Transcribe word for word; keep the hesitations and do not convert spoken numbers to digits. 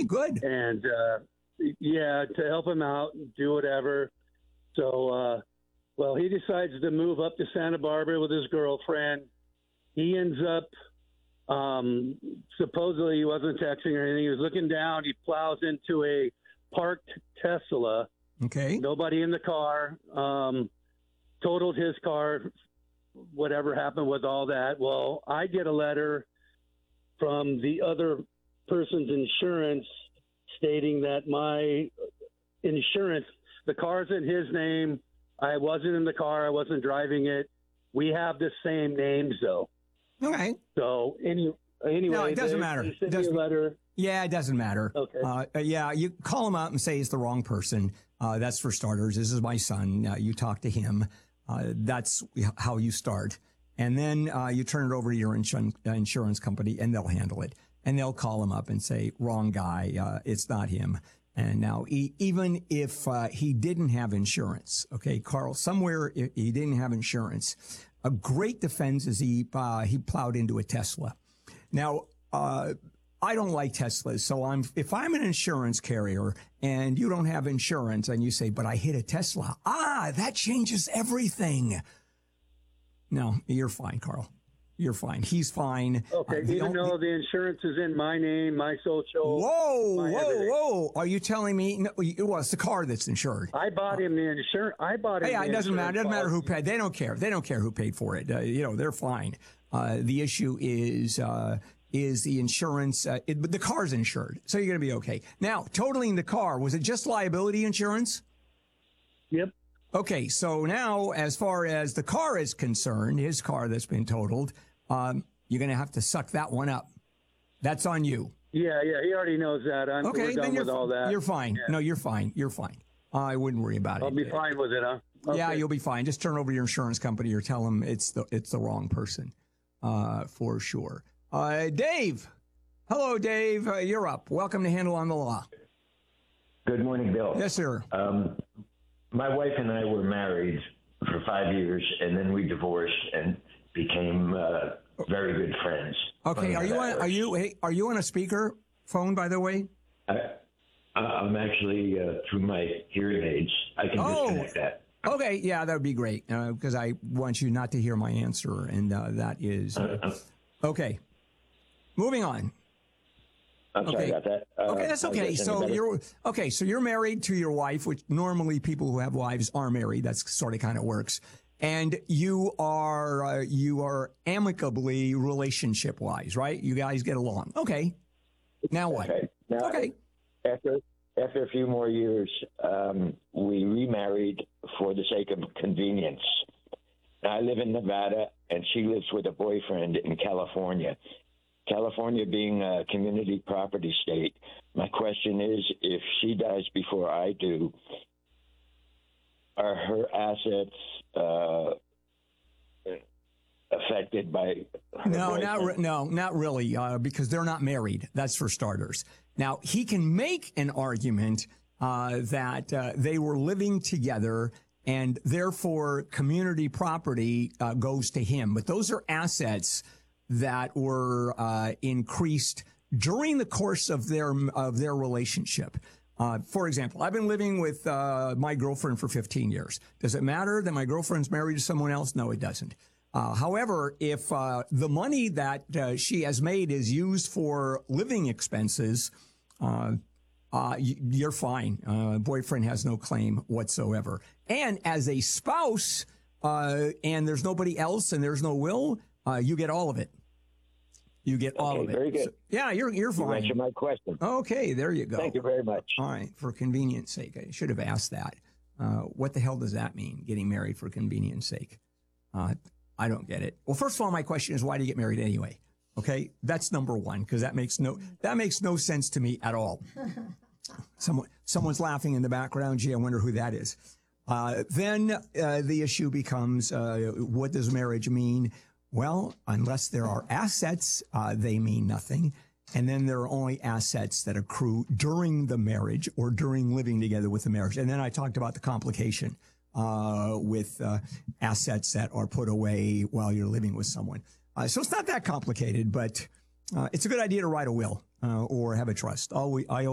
good. And, uh, yeah, to help him out, do whatever. So, uh, well, he decides to move up to Santa Barbara with his girlfriend. He ends up, um, supposedly he wasn't texting or anything. He was looking down. He plows into a parked Tesla. Okay. Nobody in the car. Um, totaled his car. Whatever happened with all that. Well, I get a letter from the other person's insurance stating that my insurance, the car's in his name. I wasn't in the car. I wasn't driving it. We have the same names, though. Okay. So any, anyway, no, it doesn't they, matter. they sent doesn't, me a letter. Yeah, it doesn't matter. Okay. Uh, yeah, you call him out and say it's the wrong person. Uh, that's for starters. This is my son. Uh, you talk to him. Uh, that's how you start. And then uh, you turn it over to your insurance, uh, insurance company, and they'll handle it. And they'll call him up and say, wrong guy, uh, it's not him. And now, he, even if uh, he didn't have insurance, okay, Carl, somewhere he didn't have insurance, a great defense is he, uh, he plowed into a Tesla. Now, uh, I don't like Teslas, so I'm if I'm an insurance carrier and you don't have insurance and you say, but I hit a Tesla, ah, that changes everything. No, you're fine, Carl. You're fine. He's fine. Okay, uh, even though the insurance is in my name, my social. Whoa, my whoa, everything. whoa! Are you telling me? No, well, it's the car that's insured. I bought him the insurance. I bought him. Yeah, the it doesn't matter. It doesn't matter who policy. paid. They don't care. They don't care who paid for it. Uh, you know, they're fine. Uh, the issue is uh, is the insurance. Uh, it, but the car's insured, so you're going to be okay. Now, totaling the car, was it just liability insurance? Yep. Okay, so now, as far as the car is concerned, his car that's been totaled, um, you're going to have to suck that one up. That's on you. Yeah, yeah, he already knows that. I'm Okay, we're done then you're, with all that. you're fine. Yeah. No, you're fine. You're fine. I wouldn't worry about I'll it. be fine with it, huh? Okay. Yeah, you'll be fine. Just turn over to your insurance company or tell them it's the it's the wrong person, uh, for sure. Uh, Dave, hello, Dave. Uh, you're up. Welcome to Handle on the Law. Good morning, Bill. Yes, sir. Um, my wife and I were married for five years, and then we divorced and became uh, very good friends. Okay, are you on, are you hey, are you on a speaker phone, by the way? I, I'm actually uh, through my hearing aids. I can Oh. disconnect that. Okay, yeah, that would be great uh, because I want you not to hear my answer, and uh, that is uh, okay. Moving on. I'm sorry Okay. about that. Uh, Okay, that's is okay. this any So better? you're okay. So you're married to your wife, which normally people who have wives are married. That's sort of kind of works. And you are uh, you are amicably relationship wise, right? You guys get along. Okay. Now what? Okay. Now, Okay. After after a few more years, um, we remarried for the sake of convenience. I live in Nevada, and she lives with a boyfriend in California. California being a community property state, my question is, if she dies before I do, are her assets uh, affected by her No, not boyfriend? re- no, not really, uh, because they're not married. That's for starters. Now he can make an argument uh, that uh, they were living together, and therefore community property uh, goes to him. But those are assets that were uh, increased during the course of their of their relationship. Uh, for example, I've been living with uh, my girlfriend for fifteen years. Does it matter that my girlfriend's married to someone else? No, it doesn't. Uh, however, if uh, the money that uh, she has made is used for living expenses, uh, uh, you're fine. Uh, boyfriend has no claim whatsoever. And as a spouse, uh, and there's nobody else and there's no will, uh, you get all of it. You get all Okay, of it. very good. So, yeah, you're you're You fine. answered my question. Okay, there you go. Thank you very much. All right, for convenience sake, I should have asked that. Uh, what the hell does that mean? Getting married for convenience sake? Uh, I don't get it. Well, first of all, my question is, why do you get married anyway? Okay, that's number one, because that makes no that makes no sense to me at all. Someone someone's laughing in the background. Gee, I wonder who that is. Uh, then uh, the issue becomes, uh, what does marriage mean? Well, unless there are assets, uh, they mean nothing. And then there are only assets that accrue during the marriage or during living together with the marriage. And then I talked about the complication uh, with uh, assets that are put away while you're living with someone. Uh, so it's not that complicated, but uh, it's a good idea to write a will uh, or have a trust. Always, I